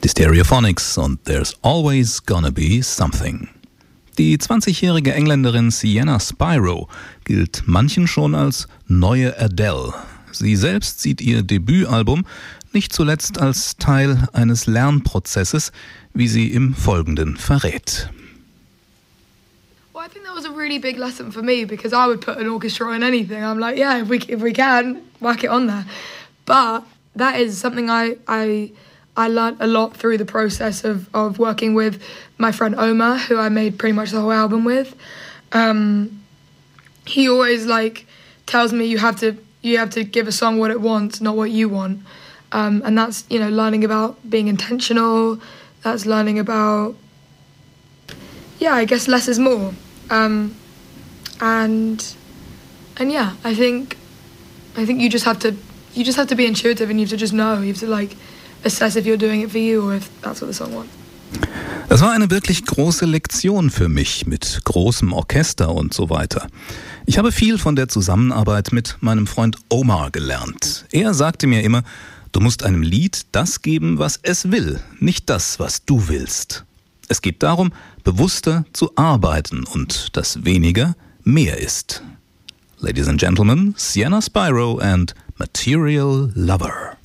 Die Stereophonics und There's Always Gonna Be Something. Die 20-jährige Engländerin Sienna Spyro gilt manchen schon als neue Adele. Sie selbst sieht ihr Debütalbum nicht zuletzt als Teil eines Lernprozesses, wie sie im Folgenden verrät. Well, I think that was a really big lesson for me because I would put an orchestra in anything. I'm like, yeah, if we can, whack it on there. But that is something I learned a lot through the process of working with my friend Omar, who I made pretty much the whole album with. He always tells me you have to give a song what it wants, not what you want. And that's, learning about being intentional. That's learning about, I guess less is more. And yeah, I think you just have to be intuitive, and you have to just know. You have to assess if you're doing it for you or if that's what the song wants. Das war eine wirklich große Lektion für mich mit großem Orchester und so weiter. Ich habe viel von der Zusammenarbeit mit meinem Freund Omar gelernt. Er sagte mir immer, du musst einem Lied das geben, was es will, nicht das, was du willst. Es geht darum, bewusster zu arbeiten und dass weniger mehr ist. Ladies and gentlemen, Sienna Spyro and Material Lover.